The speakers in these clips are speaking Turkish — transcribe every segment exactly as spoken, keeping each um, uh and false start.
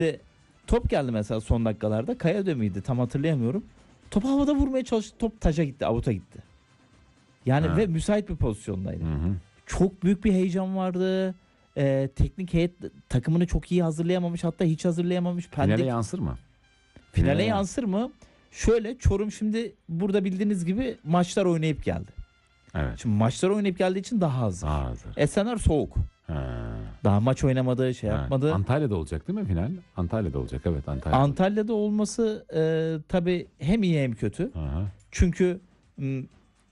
Top geldi mesela son dakikalarda. Kaya dömüydü, tam hatırlayamıyorum. Topu havada vurmaya çalıştı. Top taca gitti, avuta gitti. Yani ha. Ve müsait bir pozisyondaydı. Hı hı. Çok büyük bir heyecan vardı. Ee, teknik heyet takımını çok iyi hazırlayamamış. Hatta hiç hazırlayamamış. Pendik... Finale yansır mı? Finale, Finale yansır mı? Şöyle, Çorum şimdi burada bildiğiniz gibi maçlar oynayıp geldi. Evet. Şimdi maçlar oynayıp geldiği için daha hazır. Daha hazır. Esenler soğuk. Ha. Daha maç oynamadı, şey ha. yapmadı. Antalya'da olacak değil mi final? Antalya'da olacak, evet. Antalya'da, Antalya'da olması e, tabii hem iyi hem kötü. Aha. Çünkü m,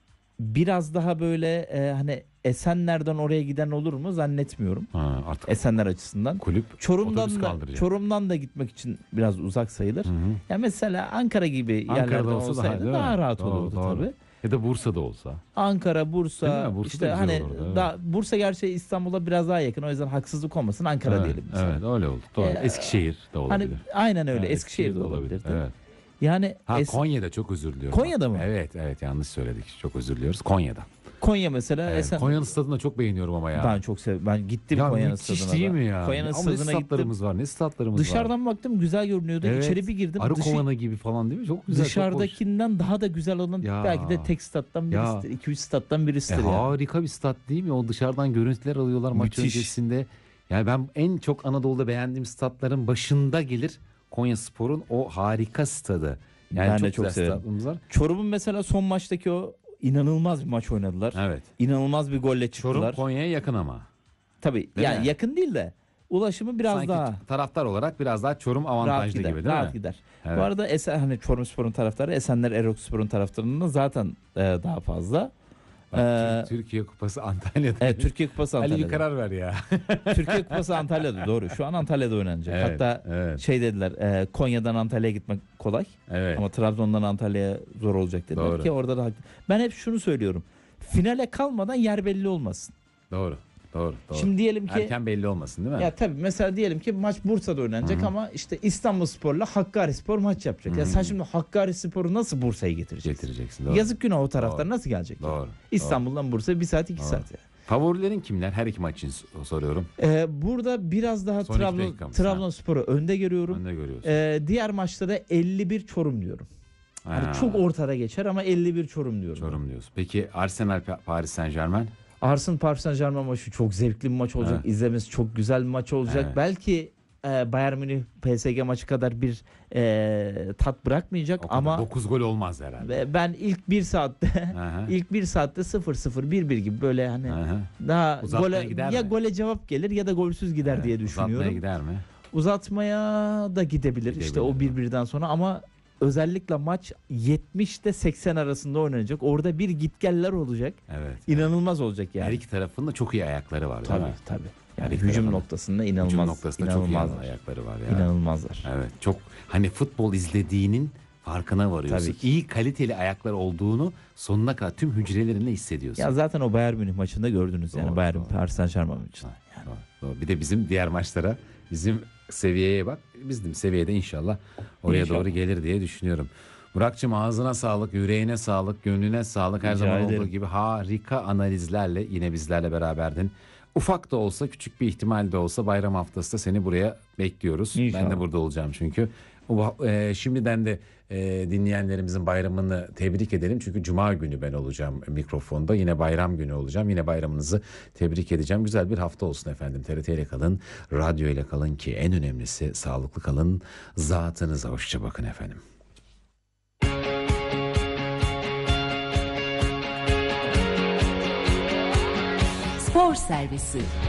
biraz daha böyle e, hani Esenler'den oraya giden olur mu zannetmiyorum. Ha, artık Esenler açısından. Kulüp Çorum'dan da Çorum'dan da gitmek için biraz uzak sayılır. Hı hı. Ya mesela Ankara gibi Ankara'da yerlerde olsa olsaydı daha, daha rahat doğru, olurdu doğru. tabii. Ya da Bursa'da olsa. Ankara, Bursa, Bursa işte hani olurdu, daha evet. Bursa gerçi İstanbul'a biraz daha yakın. O yüzden haksızlık olmasın, Ankara evet, diyelim. Mesela. Evet, öyle oldu. Doğru. Ee, Eskişehir de olabilir. Hani aynen öyle. Yani Eskişehir de olabilir. olabilir. Evet. Yani ha, es- Konya'da çok özür diliyorum. Konya'da mı? Evet, evet, yanlış söyledik. Çok özür diliyoruz. Konya'da. Konya mesela. Evet, Esen... Konya'nın stadını çok beğeniyorum ama ya. Ben çok sev. Ben gittim ya Konya'nın stadına. Ya müthiş değil mi ya? Konya'nın ama stadına ne statlarımız gittim. var, ne statlarımız Dışarıdan var. Dışarıdan baktım, güzel görünüyordu. Evet. İçeri bir girdim. Arı Dışı... kovanı gibi falan değil mi? Çok güzel. Dışarıdakinden çok daha da güzel olan ya. Belki de tek stat'tan birisidir. iki üç stat'tan birisidir. E, ya. Harika bir stat değil mi? O dışarıdan görüntüler alıyorlar müthiş. Maç öncesinde. Yani ben en çok Anadolu'da beğendiğim statların başında gelir Konyaspor'un o harika stadı. Yani ben çok de çok severim. Var. Çorum'un mesela son maçtaki o inanılmaz bir maç oynadılar. Evet. İnanılmaz bir golle çıktılar. Çorum Konya'ya yakın ama. Tabii. Değil yani mi? Yakın değil de ulaşımı biraz sanki daha. Taraftar olarak biraz daha Çorum avantajlı gider, gibi değil rahat mi? gider. Evet. Bu arada Esen, hani Çorumspor'un taraftarı, Esenler Erokspor'un taraftarının zaten e, daha fazla. Bak, ee, Türkiye Kupası Antalya'da. Evet, Türkiye Kupası Antalya'da. Ali bir karar ver ya. Türkiye Kupası Antalya'da, doğru. Şu an Antalya'da oynanacak. Evet, hatta evet. şey dediler, e, Konya'dan Antalya'ya gitmek kolay. Evet. Ama Trabzon'dan Antalya'ya zor olacak dediler doğru. Ki orada da haklı. Ben hep şunu söylüyorum. Finale kalmadan yer belli olmasın. Doğru. Doğru, doğru. Şimdi diyelim ki erken belli olmasın değil mi? Ya tabii mesela diyelim ki maç Bursa'da oynanacak. Hı-hı. Ama işte İstanbulspor'la Hakkarispor maç yapacak. Hı-hı. Ya sen şimdi Hakkarispor'u nasıl Bursa'ya getireceksin? Getireceksin. Doğru. Yazık günah o taraftar doğru. Nasıl gelecek? Doğru. Yani? İstanbul'dan Bursa'ya bir saat iki doğru. saat. Yani. Favorilerin kimler? Her iki maç için soruyorum. Ee, burada biraz daha Trabzon, Trabzonspor'u önde görüyorum. Önde görüyorsun. Ee, diğer maçta da elli bir Çorum diyorum. Yani çok ortada geçer ama elli bir Çorum diyorum. Çorum ben. Diyorsun. Peki Arsenal Paris Saint-Germain? Arsenal Paris Saint-Germain maçı çok zevkli bir maç olacak. Evet. İzlemesi çok güzel bir maç olacak. Evet. Belki e, Bayern Münih P S G maçı kadar bir e, tat bırakmayacak ama dokuz gol olmaz herhalde. Ben ilk bir saatte ilk bir saatte sıfır sıfır bir bir gibi böyle hani Aha. daha uzatmaya gole, ya mi? Gole cevap gelir ya da golsüz gider evet. diye düşünüyorum. Uzatmaya gider mi? Uzatmaya da gidebilir, gidebilir işte o bir birden sonra ama özellikle maç yetmişte seksen arasında oynanacak. Orada bir gitgeller olacak. Evet. İnanılmaz evet. olacak yani. Her iki tarafın da çok iyi ayakları var. Tabii tabii. Yani hücum tarafın, noktasında inanılmaz. Hücum noktasında çok iyi ayakları var ya. İnanılmazlar. Evet. Çok hani futbol izlediğinin farkına varıyorsun. Tabii ki. İyi kaliteli ayaklar olduğunu sonuna kadar tüm hücrelerinde hissediyorsun. Ya zaten o Bayern Münih maçında gördünüz doğru, yani Bayern Paris Saint-Germain maçında. Yani. Doğru, doğru. Bir de bizim diğer maçlara bizim seviyeye bak. Bizim seviyede inşallah oraya inşallah. Doğru gelir diye düşünüyorum. Burak'cığım ağzına sağlık, yüreğine sağlık, gönlüne sağlık. Her Rica zaman ederim. Olduğu gibi harika analizlerle yine bizlerle beraberdin. Ufak da olsa, küçük bir ihtimal de olsa bayram haftası da seni buraya bekliyoruz. İnşallah. Ben de burada olacağım çünkü. E, şimdiden de e, dinleyenlerimizin bayramını tebrik edelim. Çünkü Cuma günü ben olacağım mikrofonda. Yine bayram günü olacağım. Yine bayramınızı tebrik edeceğim. Güzel bir hafta olsun efendim. T R T ile kalın, radyo ile kalın ki en önemlisi sağlıklı kalın. Zatınıza hoşça bakın efendim. Spor Servisi